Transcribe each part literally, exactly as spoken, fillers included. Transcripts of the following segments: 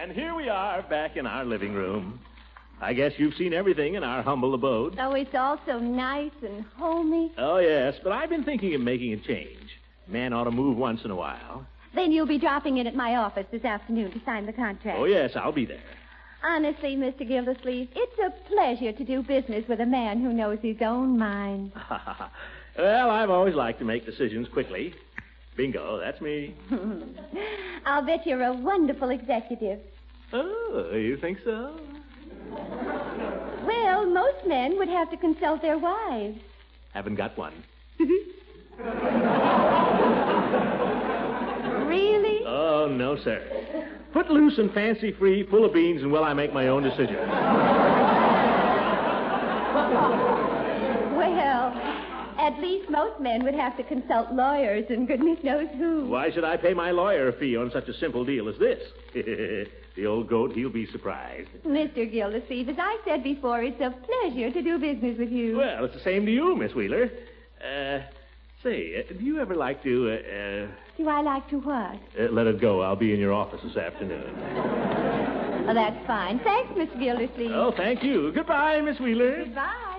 And here we are back in our living room. I guess you've seen everything in our humble abode. Oh, it's all so nice and homey. Oh, yes, but I've been thinking of making a change. Man ought to move once in a while. Then you'll be dropping in at my office this afternoon to sign the contract. Oh, yes, I'll be there. Honestly, Mister Gildersleeve, it's a pleasure to do business with a man who knows his own mind. Well, I've always liked to make decisions quickly. Bingo, that's me. I'll bet you're a wonderful executive. Oh, you think so? Well, most men would have to consult their wives. Haven't got one. Really? Oh, no, sir. Put loose and fancy-free, full of beans, and well, I make my own decision. Well, at least most men would have to consult lawyers and goodness knows who. Why should I pay my lawyer a fee on such a simple deal as this? The old goat, he'll be surprised. Mister Gildersleeve, as I said before, it's a pleasure to do business with you. Well, it's the same to you, Miss Wheeler. Uh, say, uh, do you ever like to, uh, uh... Do I like to what? Uh, let it go. I'll be in your office this afternoon. Oh, that's fine. Thanks, Miss Gildersleeve. Oh, thank you. Goodbye, Miss Wheeler. Goodbye.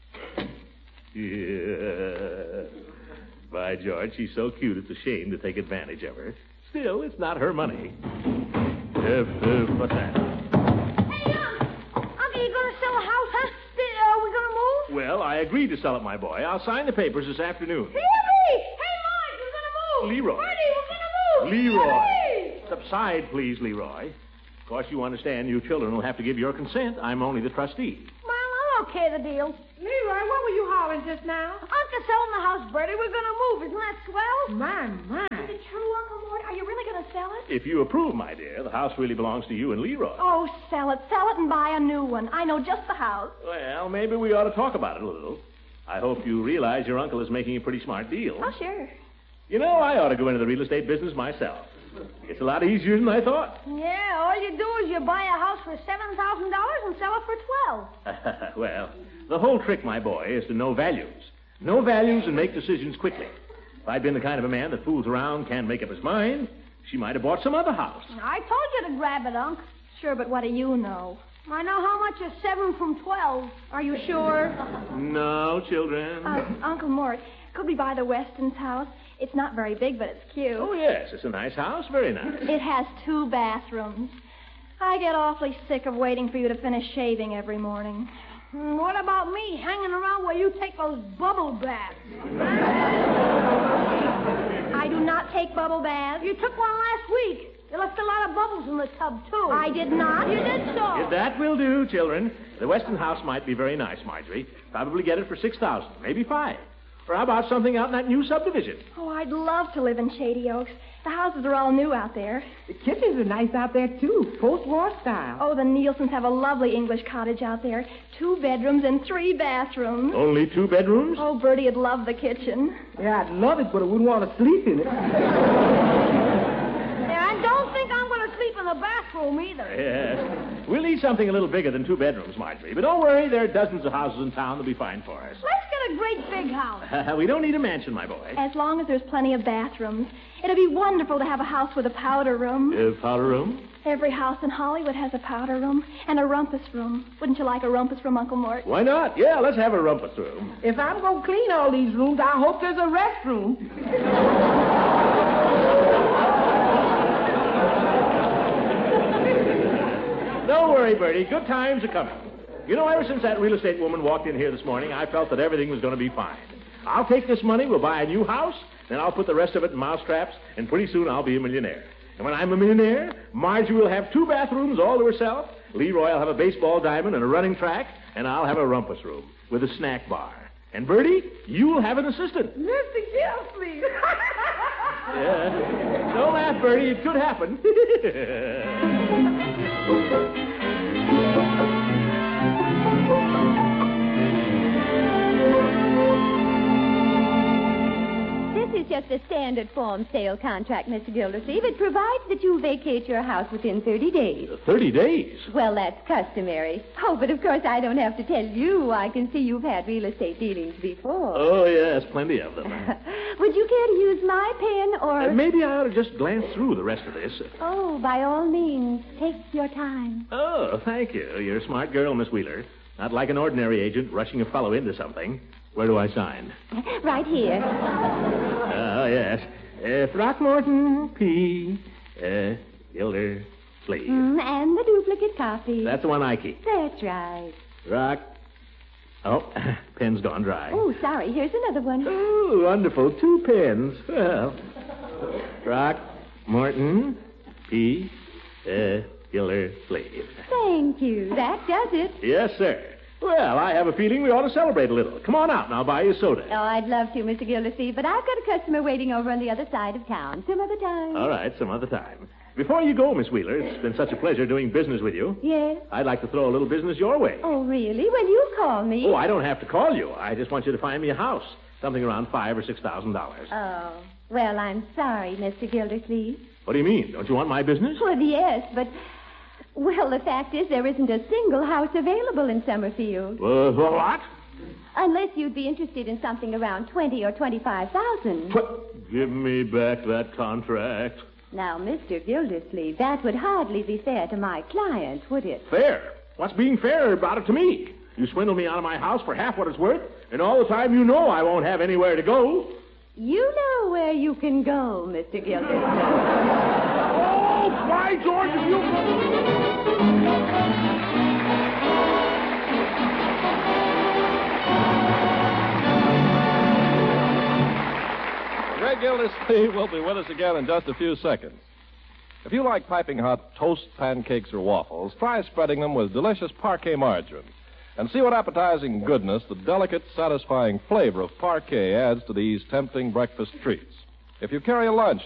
Yeah. By George, she's so cute it's a shame to take advantage of her. Still, it's not her money. Uh, uh, what's that? Hey, um, Uncle, you gonna sell a house, huh? Are we gonna move? Well, I agreed to sell it, my boy. I'll sign the papers this afternoon. Really? Hey, Marge, we're gonna move. Leroy. Marty, we're gonna move. Leroy. Marty. Subside, please, Leroy. Of course, you understand you children will have to give your consent. I'm only the trustee. Well, I'll okay the deal. Leroy, what were you hollering just now? Uncle selling the house, Bertie. We're gonna move. Isn't that swell? My, my. Is it true, Uncle Mort? Are you really gonna sell it? If you approve, my dear, the house really belongs to you and Leroy. Oh, sell it. Sell it and buy a new one. I know just the house. Well, maybe we ought to talk about it a little. I hope you realize your uncle is making a pretty smart deal. Oh, sure. You know, I ought to go into the real estate business myself. It's a lot easier than I thought. Yeah, all you do is you buy a house for seven thousand dollars and sell it for twelve. Well, the whole trick, my boy, is to know values. Know values and make decisions quickly. If I'd been the kind of a man that fools around, can't make up his mind, she might have bought some other house. I told you to grab it, Unc. Sure, but what do you know? I know how much is seven from twelve. Are you sure? No, children. Uh, Uncle Mort, could we buy the Weston's house? It's not very big, but it's cute. Oh, yes, it's a nice house. Very nice. It has two bathrooms. I get awfully sick of waiting for you to finish shaving every morning. What about me hanging around where you take those bubble baths? I do not take bubble baths. You took one last week. You left a lot of bubbles in the tub, too. I did not. You did so. If that will do, children. The Weston house might be very nice, Marjorie. Probably get it for six thousand dollars, maybe five. Or how about something out in that new subdivision? Oh, I'd love to live in Shady Oaks. The houses are all new out there. The kitchens are nice out there, too. Post-war style. Oh, the Nielsen's have a lovely English cottage out there. Two bedrooms and three bathrooms. Only two bedrooms? Oh, Bertie'd love the kitchen. Yeah, I'd love it, but I wouldn't want to sleep in it. Yeah, I don't think I'm going to sleep in the bathroom either. Yes. We'll need something a little bigger than two bedrooms, Marjorie. But don't worry, there are dozens of houses in town that'll be fine for us. Let's get a great big house. We don't need a mansion, my boy. As long as there's plenty of bathrooms. It'd be wonderful to have a house with a powder room. A powder room? Every house in Hollywood has a powder room and a rumpus room. Wouldn't you like a rumpus room, Uncle Mort? Why not? Yeah, let's have a rumpus room. If I'm going to clean all these rooms, I hope there's a restroom. Don't worry, Bertie. Good times are coming. You know, ever since that real estate woman walked in here this morning, I felt that everything was going to be fine. I'll take this money, we'll buy a new house, then I'll put the rest of it in mousetraps, and pretty soon I'll be a millionaire. And when I'm a millionaire, Margie will have two bathrooms all to herself, Leroy will have a baseball diamond and a running track, and I'll have a rumpus room with a snack bar. And Bertie, you'll have an assistant. Mister Gildersleeve. Yeah. Don't laugh, Bertie. It could happen. This is just a standard form sale contract, Mister Gildersleeve. It provides that you vacate your house within thirty days. Thirty days? Well, that's customary. Oh, but of course I don't have to tell you. I can see you've had real estate dealings before. Oh, yes, plenty of them. Would you care to use my pen or... Uh, maybe I ought to just glance through the rest of this. Oh, by all means, take your time. Oh, thank you. You're a smart girl, Miss Wheeler. Not like an ordinary agent rushing a fellow into something. Where do I sign? Right here. Oh, yes. Uh, Throckmorton P. Uh, Gildersleeve. Mm, and the duplicate copy. That's the one I keep. That's right. Rock. Oh, pen's gone dry. Oh, sorry. Here's another one. Oh, wonderful. Two pens. Well, Rock, Morton, P. Uh, Gildersleeve. Thank you. That does it. Yes, sir. Well, I have a feeling we ought to celebrate a little. Come on out and I'll buy you a soda. Oh, I'd love to, Mister Gildersleeve, but I've got a customer waiting over on the other side of town. Some other time. All right, some other time. Before you go, Miss Wheeler, it's been such a pleasure doing business with you. Yes? I'd like to throw a little business your way. Oh, really? Well, you call me. Oh, I don't have to call you. I just want you to find me a house. Something around five or six thousand dollars. Oh, well, I'm sorry, Mister Gildersleeve. What do you mean? Don't you want my business? Well, yes, but... Well, the fact is there isn't a single house available in Summerfield. Uh, what? Unless you'd be interested in something around twenty or twenty-five thousand. What? Give me back that contract. Now, Mister Gildersleeve, that would hardly be fair to my client, would it? Fair? What's being fair about it to me? You swindle me out of my house for half what it's worth, and all the time you know I won't have anywhere to go. You know where you can go, Mister Gildersleeve. Oh, by George, if you... Ray Gildersleeve will be with us again in just a few seconds. If you like piping hot toast, pancakes, or waffles, try spreading them with delicious Parquet margarine. And see what appetizing goodness the delicate, satisfying flavor of Parquet adds to these tempting breakfast treats. If you carry a lunch